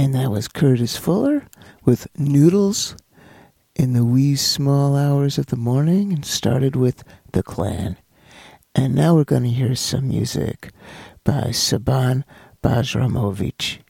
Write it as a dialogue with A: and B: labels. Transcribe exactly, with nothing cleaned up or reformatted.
A: And that was Curtis Fuller with Noodles in the wee small hours of the morning, and started with The Clan. And now we're going to hear some music by Saban Bajramovic.